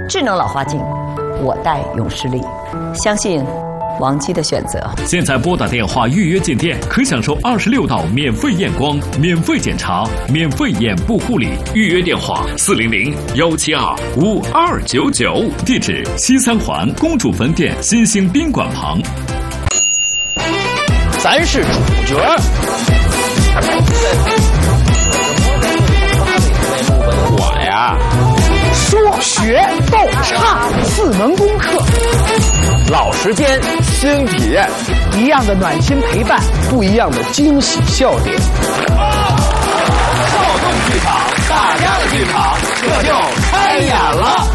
智能老花镜，我戴永视力，相信王姬的选择。 现在拨打电话预约进店，可享受26道免费验光、免费检查、免费眼部护理。预约电话400-172-5299，地址西三环公主坟店新兴宾馆旁。 咱是主角。我呀，说学逗唱4门功课，老时间新体验，一样的暖心陪伴，不一样的惊喜笑点。少动剧场，大家的剧场，这就开演了。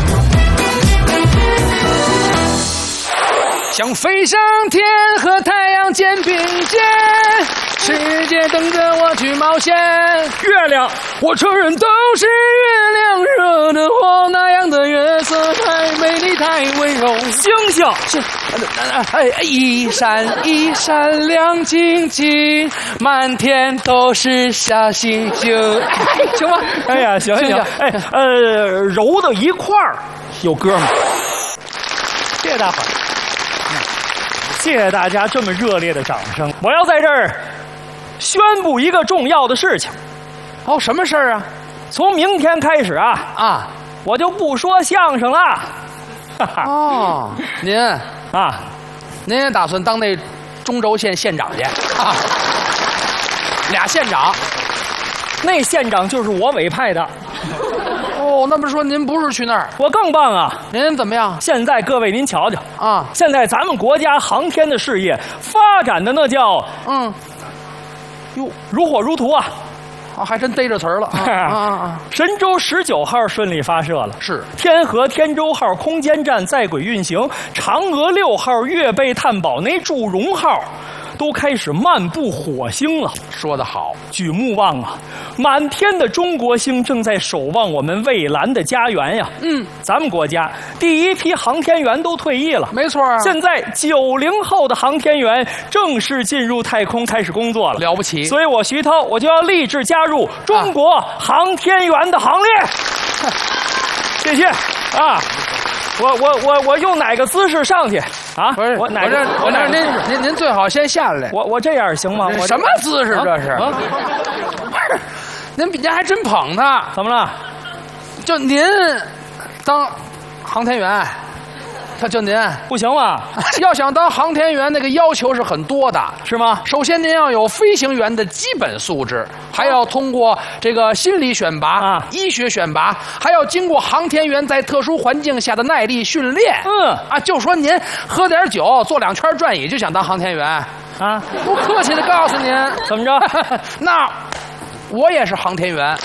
想飞上天，和太阳肩并肩，世界等着我去冒险。月亮，我承认都是月亮惹的祸，那样的月色太美丽，太温柔。星星，一闪一闪亮晶晶，满天都是小星星。行吗？ 哎呀，行行行，哎，揉到一块儿有歌吗？谢谢大伙儿。谢谢大家这么热烈的掌声！我要在这儿宣布一个重要的事情。 哦，什么事儿啊？ 从明天开始啊，我就不说相声了。 哦，您啊， 您也打算当那中轴县县长去啊？俩县长， 那县长就是我委派的。 哦，那不是说您不是去那儿？ 我更棒啊！ 您怎么样？ 现在各位您瞧瞧啊， 现在咱们国家航天的事业发展的那叫哟如火如荼啊！ 还真逮着词儿了神舟19号顺利发射了， 是天河天舟号空间站在轨运行，嫦娥6号月背探宝那祝融号都开始漫步火星了。 说得好， 举目望啊，满天的中国星正在守望我们蔚蓝的家园呀。咱们国家第一批航天员都退役了， 没错啊。 现在90后的航天员正式进入太空开始工作了， 了不起。 所以我徐涛我就要立志加入中国航天员的行列。谢谢啊。我用哪个姿势上去啊？ 不是，您最好先下来。 我这样行吗？ 什么姿势这是？不是，您比家还真捧他。 怎么了？ 就您当航天员，就您不行吗？ 要想当航天员，那个要求是很多的， 是吗？ 首先您要有飞行员的基本素质，还要通过这个心理选拔、医学选拔，还要经过航天员在特殊环境下的耐力训练。就说您喝点酒，坐2圈转椅就想当航天员啊？不客气的告诉您， 怎么着？ 那我也是航天员。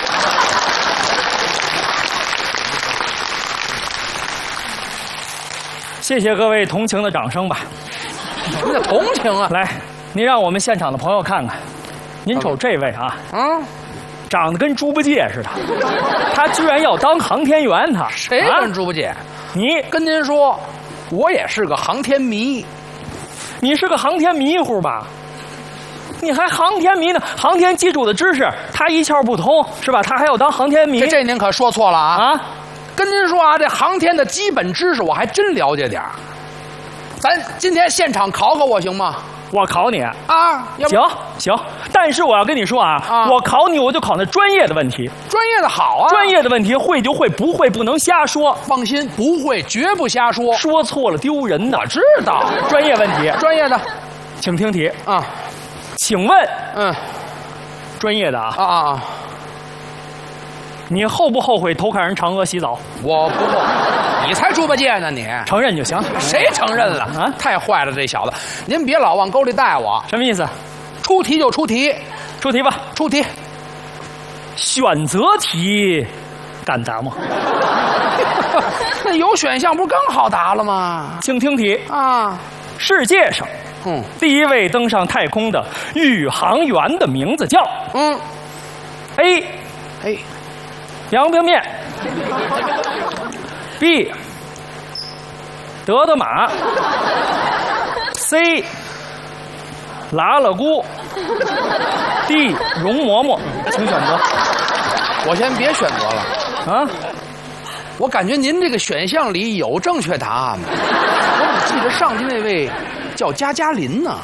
谢谢各位同情的掌声吧。 什么叫同情啊？ 来，您让我们现场的朋友看看，您瞅这位啊，长得跟猪八戒似的，他居然要当航天员，他谁跟猪八戒？ 你跟您说，我也是个航天迷。 你是个航天迷糊吧？你还航天迷呢？航天基础的知识他一窍不通是吧？他还要当航天迷？ 这您可说错了啊！跟您说啊，这航天的基本知识我还真了解点儿。咱今天现场考考我行吗？ 我考你啊？ 行，但是我要跟你说啊，我考你我就考那专业的问题。 专业的好啊， 专业的问题会就会，不会不能瞎说。 放心，不会，绝不瞎说， 说错了丢人的。 我知道， 专业问题， 专业的， 请听题啊。 请问，专业的啊， 你后不后悔偷看人嫦娥洗澡？ 我不后悔，你才猪八戒呢，你承认就行。 谁承认了啊？太坏了，这小子！您别老往沟里带我。 什么意思？ 出题就出题， 出题吧， 出题。 选择题，敢答吗？ 那有选项不是更好答了吗？ 请听题啊！ 世界上，第一位登上太空的宇航员的名字叫A 杨冰面 ，B 德德玛 ，C 拉拉姑 ，D 容嬷嬷，请选择。 我先别选择了啊！ 我感觉您这个选项里有正确答案。我只记得上去那位叫加加林呢。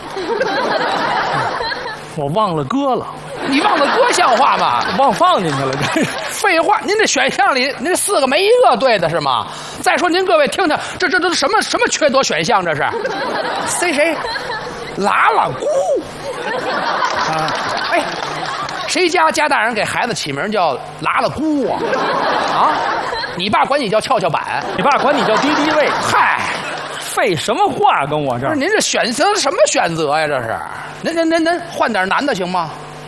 我忘了搁了， 你忘了搁像话吗？ 忘放进去了。这废话，您这选项里您4个没一个对的是吗？再说您各位听听，这都什么缺德选项？这是谁？拉拉姑啊！哎，谁家大人给孩子起名叫拉拉姑啊？啊，你爸管你叫跷跷板， 你爸管你叫敌敌畏。 嗨， 废什么话跟我这儿？ 不是您这选择什么选择呀？这是，您换点难的行吗？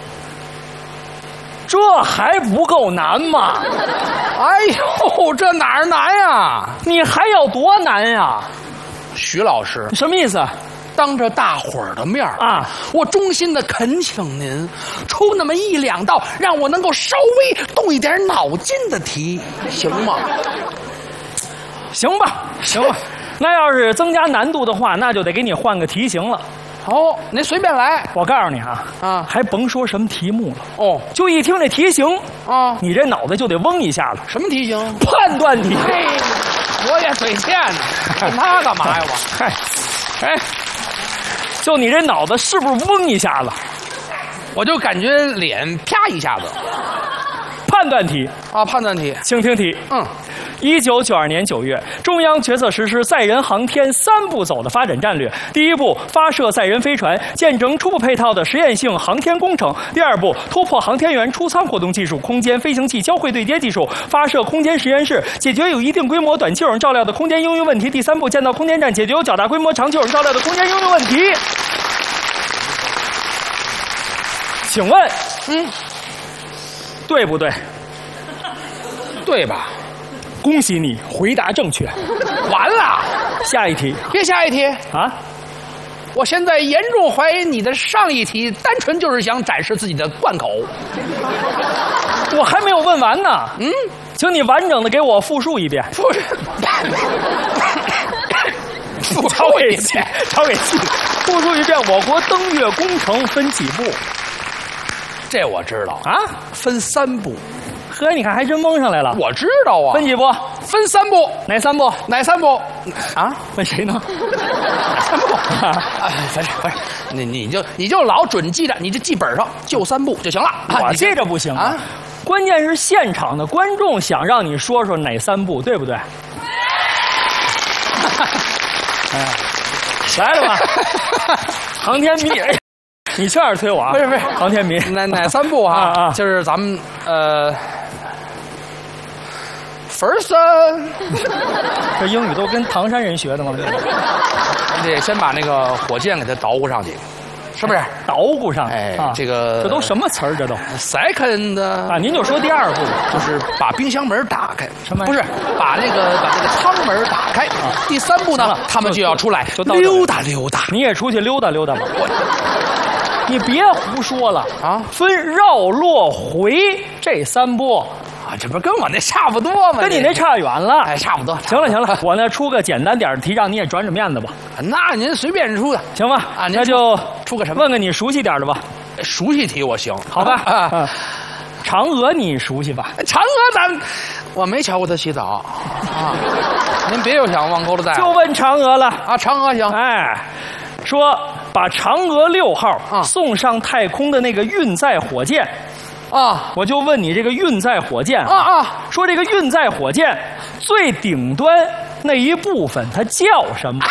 这还不够难吗？ 哎呦，这哪儿难呀？ 你还要多难呀？ 徐老师， 什么意思？ 当着大伙儿的面啊， 我衷心的恳请您出那么1、2道让我能够稍微动一点脑筋的题，行吗？ 行吧。那要是增加难度的话，那就得给你换个题型了。 哦，您随便来。 我告诉你啊，还甭说什么题目了。 哦， 就一听这题型啊， 你这脑袋就得嗡一下子。 什么题型？ 判断题。 嘿，我也嘴欠呢，问他干嘛呀我？ 嗨，哎，就你这脑子是不是嗡一下子？ 我就感觉脸啪一下子。 判断题啊，判断题， 请听题。1992年9月，中央决策实施载人航天3步走的发展战略。第1步，发射载人飞船，建成初步配套的实验性航天工程；第2步，突破航天员出舱活动技术，空间飞行器交会对接技术，发射空间实验室，解决有一定规模短期有人照料的空间应用问题；第3步，建造空间站，解决有较大规模长期有人照料的空间应用问题。请问，对不对？ 对吧？ 恭喜你，回答正确。 完了， 下一题。 别下一题啊！ 我现在严重怀疑你的上一题单纯就是想展示自己的贯口。 我还没有问完呢。请你完整的给我复述一遍。 不是， 超给气，复述一遍。我国登月工程分几步？ 这我知道啊， 分3步。 呵，你看还真蒙上来了。 我知道啊， 分几步？ 分3步。 哪3步？ 哪3步？啊？ 问谁呢 ？3步。哎，不是，你就老准记着，你这记本上就3步就行了。 我记着不行啊。关键是现场的观众想让你说说哪3步，对不对？来了吧，航天迷。你这样推我啊？ 不是， 航天迷。 哪3步啊？就是咱们，first， 这英语都跟唐山人学的吗？ 你得先把那个火箭给它捣鼓上去，是不是？ 捣鼓上， 这个这都什么词儿？这都 second 啊？您就说第2步， 就是把冰箱门打开。 什么？ 不是把那个舱门打开。第3步呢，他们就要出来溜达溜达。 你也出去溜达溜达吧。你别胡说了啊！ 分绕、落、回这3步啊，这不跟我那差不多吗？ 跟你那差远了。 哎，差不多。 行了，我呢出个简单点的题，让你也转转面子吧。 那您随便出的， 行吧？ 啊， 那就出个什么？ 问个你熟悉点的吧。 熟悉题我行， 好吧？啊，嫦娥你熟悉吧？ 嫦娥我没瞧过她洗澡啊。您别又想往沟里带。 就问嫦娥了啊，嫦娥行。 哎，说把嫦娥6号送上太空的那个运载火箭啊，我就问你这个运载火箭说这个运载火箭最顶端那一部分它叫什么？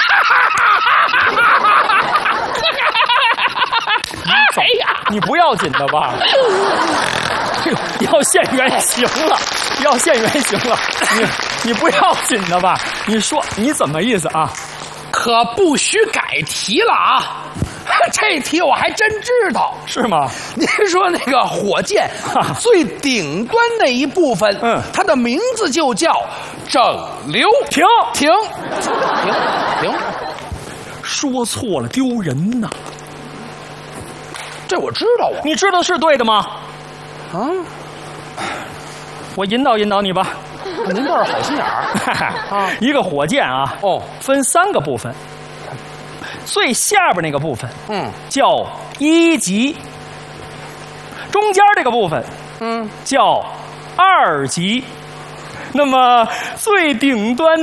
哎呀，你不要紧的吧？要现原形了，要现原形了，你不要紧的吧？你说你怎么意思啊？ 可不许改题了啊！这题我还真知道， 是吗？ 您说那个火箭最顶端那一部分，它的名字就叫整流。 停！说错了，丢人呐！ 这我知道啊， 你知道是对的吗？啊，我引导引导你吧。 您倒是好心眼儿。 一个火箭啊，分3个部分，最下边那个部分，叫1级，中间这个部分，叫2级， 那么最顶端